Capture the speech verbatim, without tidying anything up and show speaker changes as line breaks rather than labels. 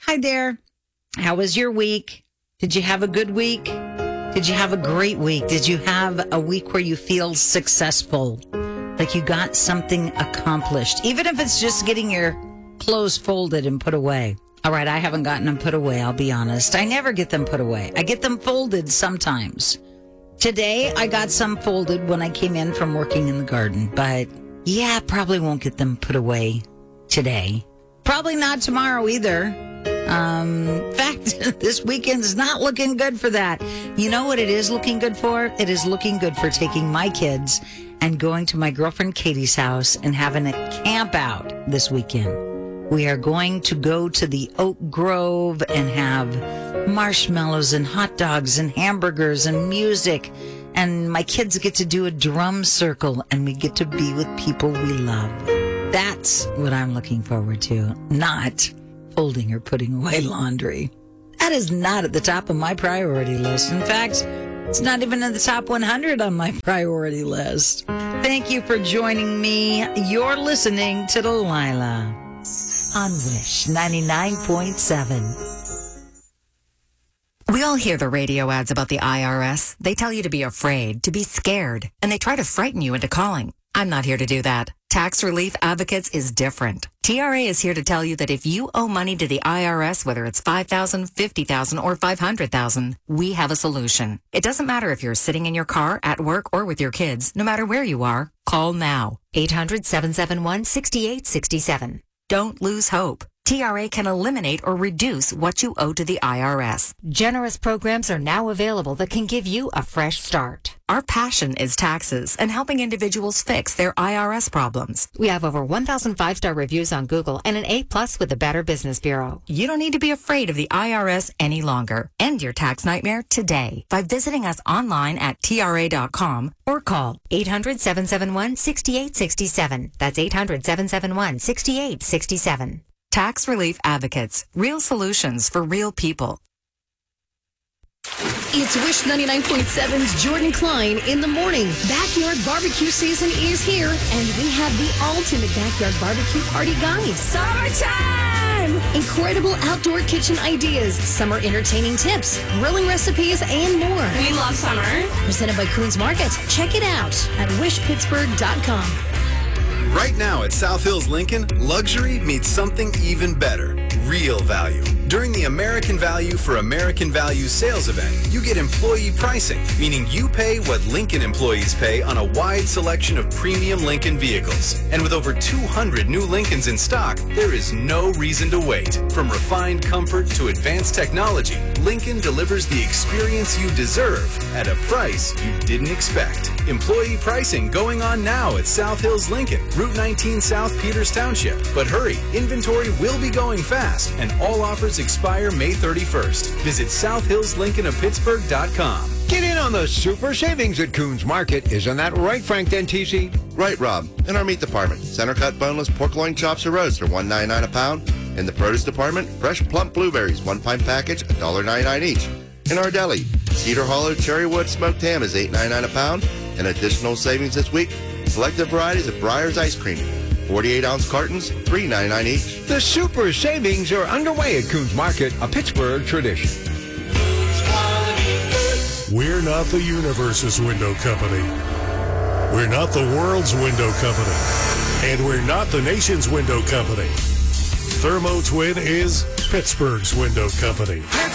Hi there. How was your week? Did you have a good week? Did you have a great week? Did you have a week where you feel successful? Like you got something accomplished, even if it's just getting your clothes folded and put away. All right, I haven't gotten them put away, I'll be honest. I never get them put away. I get them folded sometimes. Today, I got some folded when I came in from working in the garden, but yeah, probably won't get them put away today. Probably not tomorrow either. Um, in fact, this weekend is not looking good for that. You know what it is looking good for? It is looking good for taking my kids and going to my girlfriend Katie's house and having a camp out this weekend. We are going to go to the Oak Grove and have marshmallows and hot dogs and hamburgers and music. And my kids get to do a drum circle and we get to be with people we love. That's what I'm looking forward to, not folding or putting away laundry. That is not at the top of my priority list. In fact, it's not even in the top one hundred on my priority list. Thank you for joining me. You're listening to Delilah on Wish ninety-nine point seven.
We all hear the radio ads about the I R S. They tell you to be afraid, to be scared, and they try to frighten you into calling. I'm not here to do that. Tax Relief Advocates is different. T R A is here to tell you that if you owe money to the I R S, whether it's five thousand dollars, fifty thousand dollars, or five hundred thousand dollars, we have a solution. It doesn't matter if you're sitting in your car, at work, or with your kids. No matter where you are, call now. eight hundred, seven seven one, six eight six seven. Don't lose hope. T R A can eliminate or reduce what you owe to the I R S.
Generous programs are now available that can give you a fresh start.
Our passion is taxes and helping individuals fix their I R S problems.
We have over one thousand five-star reviews on Google and an A plus with the Better Business Bureau.
You don't need to be afraid of the I R S any longer. End your tax nightmare today by visiting us online at T R A dot com or call
eight hundred, seven seven one, six eight six seven. That's eight hundred, seven seven one, six eight six seven.
Tax Relief Advocates. Real solutions for real people.
It's Wish ninety-nine point seven's Jordan Klein in the morning. Backyard barbecue season is here, and we have the ultimate backyard barbecue party guide. Summertime! Incredible outdoor kitchen ideas, summer entertaining tips, grilling recipes, and more.
We love summer.
Presented by Coons Market. Check it out at wish pittsburgh dot com.
Right now at South Hills Lincoln, luxury meets something even better. Real value. During the American Value for American Value sales event, you get employee pricing, meaning you pay what Lincoln employees pay on a wide selection of premium Lincoln vehicles. And with over two hundred new Lincolns in stock, there is no reason to wait. From refined comfort to advanced technology, Lincoln delivers the experience you deserve at a price you didn't expect. Employee pricing going on now at South Hills Lincoln, Route nineteen South Peters Township. But hurry, inventory will be going fast, and all offers expire May thirty-first. Visit south hills lincoln of pittsburgh dot com.
Get in on the super savings at Coons Market. Isn't that right, Frank Dentisi?
Right, Rob. In our meat department, center cut boneless pork loin chops or roast are one ninety-nine a pound. In the produce department, fresh plump blueberries, one pint package, one ninety-nine each. In our deli, Cedar Hollow cherry wood smoked ham is eight ninety-nine a pound. And additional savings this week, selected varieties of Breyer's ice cream, forty-eight ounce cartons, three ninety-nine each.
The super savings are underway at Coons Market, a Pittsburgh tradition.
We're not the universe's window company. We're not the world's window company. And we're not the nation's window company. Thermo Twin is Pittsburgh's window company.